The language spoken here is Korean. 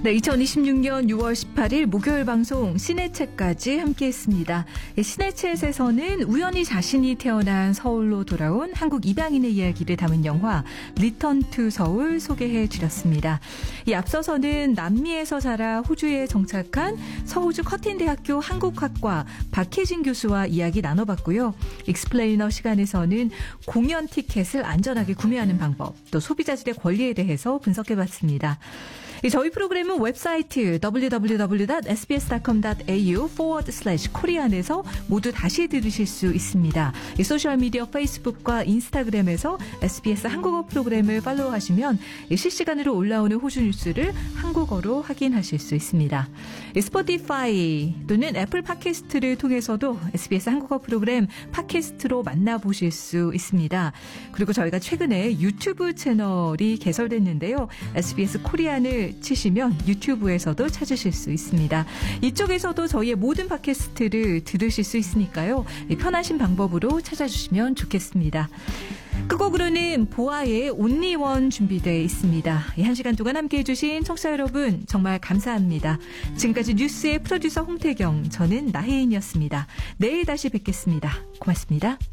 네, 2026년 6월 18일 목요일 방송 시네챗까지 함께했습니다. 시네챗에서는 우연히 자신이 태어난 서울로 돌아온 한국 입양인의 이야기를 담은 영화 리턴 투 서울 소개해드렸습니다. 이 앞서서는 남미에서 자라 호주에 정착한 서호주 커틴대학교 한국학과 박혜진 교수와 이야기 나눠봤고요. 익스플레이너 시간에서는 공연 티켓을 안전하게 구매하는 방법, 또 소비자들의 권리에 대해서 분석해봤습니다. 저희 프로그램은 웹사이트 www.sbs.com.au/korean에서 모두 다시 들으실 수 있습니다. 소셜미디어 페이스북과 인스타그램에서 SBS 한국어 프로그램을 팔로우하시면 실시간으로 올라오는 호주 뉴스를 한국어로 확인하실 수 있습니다. 스포티파이 또는 애플 팟캐스트를 통해서도 SBS 한국어 프로그램 팟캐스트로 만나보실 수 있습니다. 그리고 저희가 최근에 유튜브 채널이 개설됐는데요. SBS 코리안을 치시면 유튜브에서도 찾으실 수 있습니다. 이쪽에서도 저희의 모든 팟캐스트를 들으실 수 있으니까요. 편하신 방법으로 찾아주시면 좋겠습니다. 끝곡으로는 보아의 온리원 준비되어 있습니다. 1시간 동안 함께해 주신 청취자 여러분 정말 감사합니다. 지금까지 뉴스의 프로듀서 홍태경, 저는 나혜인이었습니다. 내일 다시 뵙겠습니다. 고맙습니다.